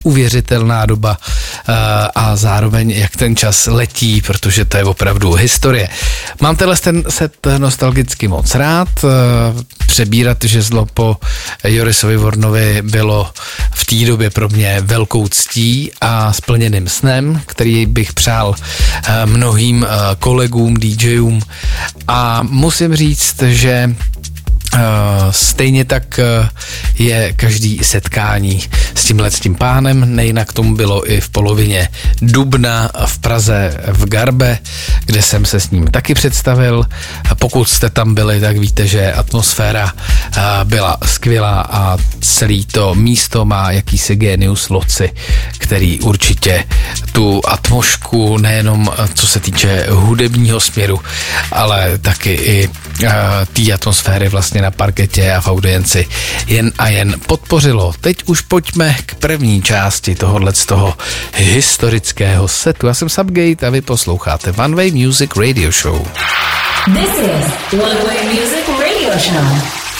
neuvěřitelná doba a zároveň jak ten čas letí, protože to je opravdu historie. Mám ten set nostalgicky moc rád. Přebírat žezlo po Jorisovi Vornovi bylo v té době pro mě velkou ctí a splněným snem, který bych přál mnohým kolegům, DJům, a musím říct, že stejně tak je každý setkání s tím pánem, nejinak tomu bylo i v polovině dubna v Praze v Garbe, kde jsem se s ním taky představil. Pokud jste tam byli, tak víte, že atmosféra byla skvělá a celý to místo má jakýsi genius loci, který určitě tu atmosféru nejenom co se týče hudebního směru, ale taky i té atmosféry vlastně na parketě a v audienci jen a jen podpořilo. Teď už pojďme k první části tohohle z toho historického setu. Já jsem Subgate a vy posloucháte One Way Music Radio Show. This is One Way Music Radio Show.